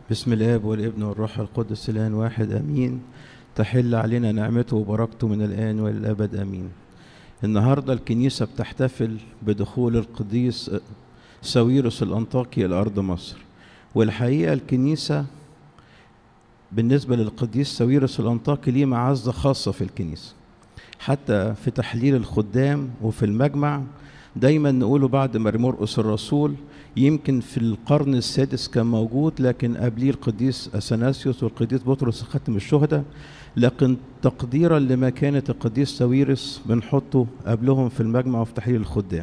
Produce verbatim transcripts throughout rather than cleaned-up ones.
بسم الآب والابن والروح القدس الآن واحد أمين. تحل علينا نعمته وبركته من الآن والأبد أمين. النهاردة الكنيسة بتحتفل بدخول القديس ساويرس الأنطاكي إلى أرض مصر، والحقيقة الكنيسة بالنسبة للقديس ساويرس الأنطاكي ليه معزة خاصة في الكنيسة، حتى في تحليل الخدام وفي المجمع دايما نقوله بعد ما مرقس الرسول، يمكن في القرن السادس كان موجود، لكن قبليه القديس أثناسيوس والقديس بطرس ختم الشهداء، لكن تقديرا لمكانة القديس ساويرس بنحطه قبلهم في المجمع وفي تحليل الخدام.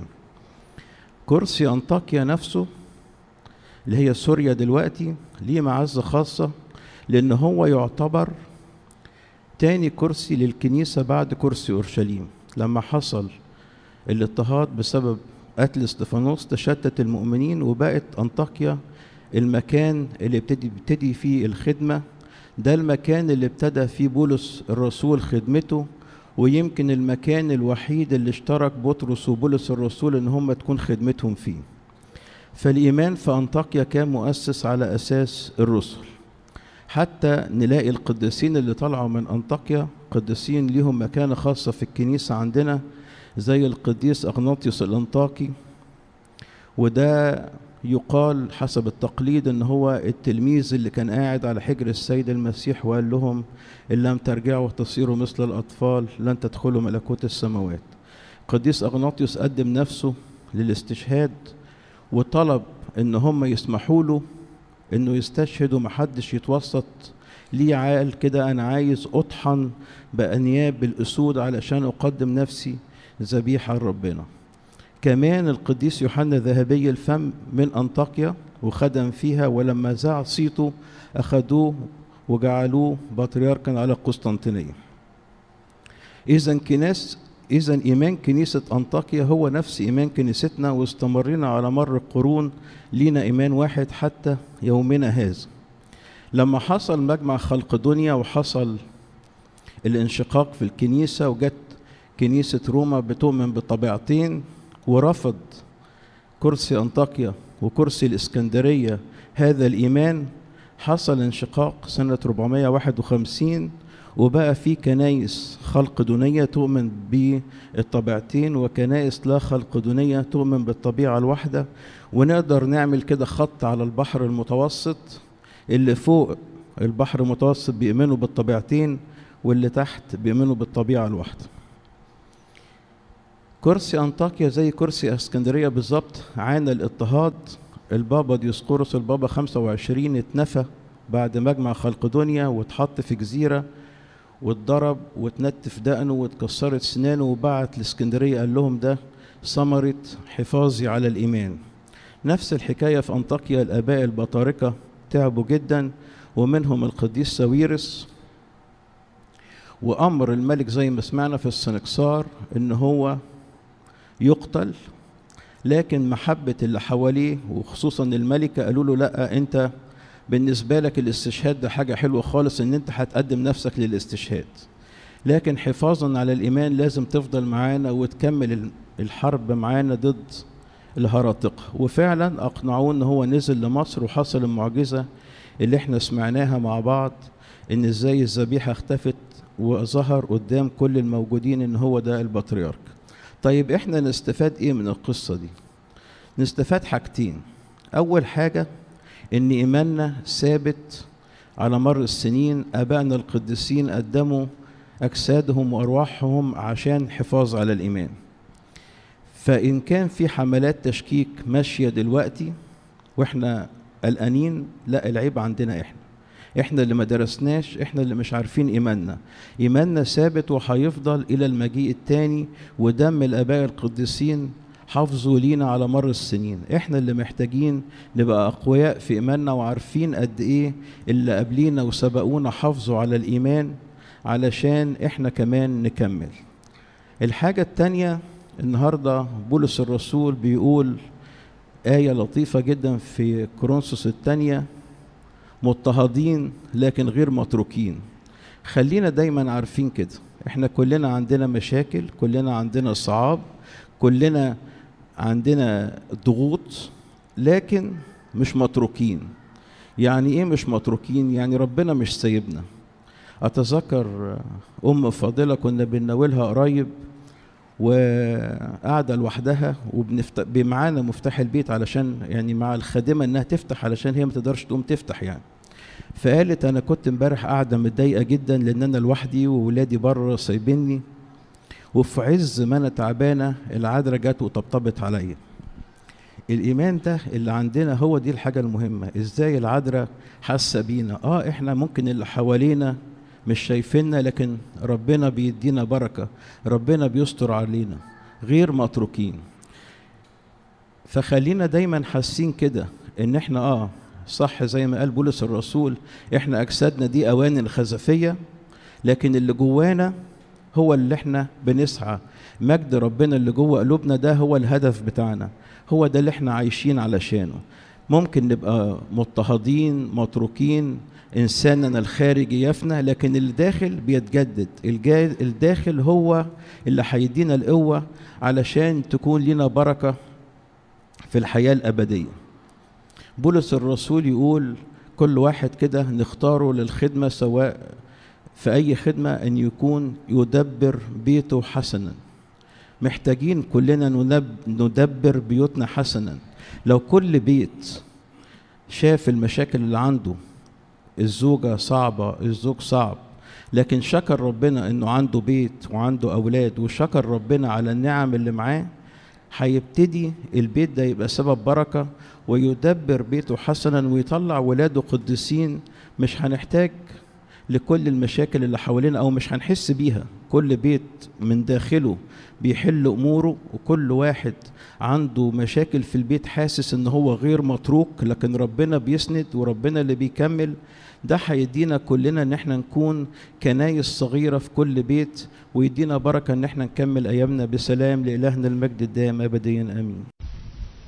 كرسي أنطاكيا نفسه اللي هي سوريا دلوقتي ليه معزة خاصة، لأن هو يعتبر تاني كرسي للكنيسة بعد كرسي أورشليم. لما حصل الاضطهاد بسبب قتل استفانوس تشتت المؤمنين، وبقت أنطاكيا المكان اللي ابتدي ابتدي فيه الخدمة، ده المكان اللي ابتدى فيه بولس الرسول خدمته، ويمكن المكان الوحيد اللي اشترك بطرس وبولس الرسول ان هم تكون خدمتهم فيه. فالإيمان في أنطاكيا كان مؤسس على أساس الرسل، حتى نلاقي القديسين اللي طلعوا من أنطاكيا قديسين ليهم مكانة خاصة في الكنيسة عندنا، زي القديس أغناطيوس الأنطاكي، وده يقال حسب التقليد ان هو التلميذ اللي كان قاعد على حجر السيد المسيح وقال لهم ان لم ترجعوا وتصيروا مثل الأطفال لن تدخلوا ملكوت السماوات. قديس أغناطيوس قدم نفسه للاستشهاد وطلب ان هم يسمحوا له انه يستشهد ومحدش يتوسط ليه، عال كده انا عايز اطحن بأنياب الأسود علشان اقدم نفسي ذبيحة لربنا. كمان القديس يوحنا ذهبي الفم من أنطاكيا وخدم فيها، ولما ذاع صيته أخذوه وجعلوه بطريركا على قسطنطينية. إذا كناس إذا إيمان كنيسة أنطاكيا هو نفس إيمان كنيستنا، واستمرنا على مر القرون لينا إيمان واحد حتى يومنا هذا. لما حصل مجمع خلقدونيا وحصل الانشقاق في الكنيسة وجت كنيسة روما بتؤمن بطبيعتين، ورفض كرسي أنطاكيا وكرسي الإسكندرية هذا الإيمان، حصل انشقاق سنة أربعمائة وواحد وخمسين، وبقى في كنائس خلقدونية تؤمن بالطبيعتين وكنائس لا خلقدونية تؤمن بالطبيعة الواحدة. ونقدر نعمل كده خط على البحر المتوسط، اللي فوق البحر المتوسط بيؤمنوا بالطبيعتين واللي تحت بيؤمنوا بالطبيعة الواحدة. كرسي أنطاكيا زي كرسي اسكندرية بالظبط عانى الاضطهاد. البابا ديوسقورس البابا خمسة وعشرين اتنفى بعد مجمع خلقدونيا واتحط في جزيرة واتضرب واتنتف دقنه واتكسرت سنانه، وبعت لاسكندرية قال لهم ده ثمرة حفاظي على الإيمان. نفس الحكاية في أنطاكيا، الآباء البطاركة تعبوا جدا ومنهم القديس ساويرس، وأمر الملك زي ما سمعنا في السنكسار إن هو يقتل، لكن محبة اللي حواليه وخصوصا الملكة قالوا له لا، انت بالنسبة لك الاستشهاد ده حاجة حلوة خالص ان انت هتقدم نفسك للاستشهاد، لكن حفاظا على الإيمان لازم تفضل معانا وتكمل الحرب معانا ضد الهراطقة. وفعلا أقنعوه ان هو نزل لمصر، وحصل المعجزة اللي احنا سمعناها مع بعض، ان ازاي الذبيحة اختفت وظهر قدام كل الموجودين ان هو ده البطريرك. طيب احنا نستفاد ايه من القصة دي؟ نستفاد حاجتين. اول حاجة ان ايماننا ثابت على مر السنين، ابائنا القديسين قدموا اجسادهم وارواحهم عشان حفاظ على الايمان. فان كان في حملات تشكيك ماشية دلوقتي واحنا قلقانين، لا، العيب عندنا احنا احنا اللي ما درسناش، احنا اللي مش عارفين ايماننا. ايماننا ثابت وهيفضل الى المجيء الثاني، ودم الاباء القديسين حافظوا لينا على مر السنين. احنا اللي محتاجين نبقى اقوياء في ايماننا وعارفين قد ايه اللي قبلينا وسبقونا حافظوا على الايمان علشان احنا كمان نكمل. الحاجة الثانية، النهاردة بولس الرسول بيقول آية لطيفة جدا في كورنثوس الثانية: مضطهدين لكن غير متروكين. خلينا دايما عارفين كده، احنا كلنا عندنا مشاكل، كلنا عندنا صعاب، كلنا عندنا ضغوط، لكن مش متروكين. يعني ايه مش متروكين؟ يعني ربنا مش سايبنا. اتذكر ام فاضله كنا بنناولها قريب وقاعده لوحدها وبنفتح معانا مفتاح البيت علشان يعني مع الخادمه انها تفتح علشان هي ما تقدرش تقوم تفتح يعني. فقالت انا كنت امبارح قاعده متضايقه جدا لان انا لوحدي وولادي بره سايبيني، وفي عز ما انا تعبانه العذراء جت وطبطبت عليا. الايمان ده اللي عندنا هو دي الحاجه المهمه، ازاي العذراء حاسه بينا. اه احنا ممكن اللي حوالينا مش شايفيننا، لكن ربنا بيدينا بركه، ربنا بيستر علينا، غير متروكين. فخلينا دايما حاسين كده ان احنا اه صح زي ما قال بولس الرسول، احنا اجسادنا دي اواني خزفيه، لكن اللي جوانا هو اللي احنا بنسعى. مجد ربنا اللي جوه قلوبنا ده هو الهدف بتاعنا، هو ده اللي احنا عايشين علشانه. ممكن نبقى مضطهدين متروكين، انساننا الخارجي يفنى، لكن الداخل بيتجدد. الداخل هو اللي هيدينا القوه علشان تكون لنا بركه في الحياه الابديه. بولس الرسول يقول كل واحد كده نختاره للخدمه، سواء في أي خدمة، أن يكون يدبر بيته حسنا. محتاجين كلنا ندبر بيوتنا حسنا. لو كل بيت شاف المشاكل اللي عنده، الزوجة صعبة، الزوج صعب، لكن شكر ربنا أنه عنده بيت وعنده أولاد وشكر ربنا على النعم اللي معاه، هيبتدي البيت ده يبقى سبب بركة ويدبر بيته حسنا ويطلع ولاده قديسين. مش هنحتاج لكل المشاكل اللي حوالينا أو مش هنحس بيها. كل بيت من داخله بيحل أموره، وكل واحد عنده مشاكل في البيت حاسس إن هو غير متروك، لكن ربنا بيسند وربنا اللي بيكمل. ده هيدينا كلنا إن احنا نكون كنايس صغيرة في كل بيت، ويدينا بركة إن احنا نكمل أيامنا بسلام. لإلهنا المجد الدائم أبديا آمين.